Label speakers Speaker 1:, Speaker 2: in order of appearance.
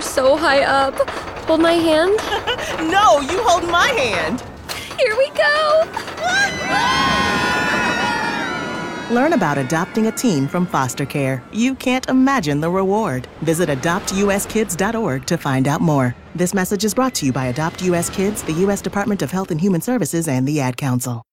Speaker 1: so high up. Hold my hand.
Speaker 2: No, you hold my hand.
Speaker 1: Here we go.
Speaker 3: Learn about adopting a teen from foster care. You can't imagine the reward. Visit adoptuskids.org to find out more. This message is brought to you by Adopt US Kids, the U.S. Department of Health and Human Services, and the Ad Council.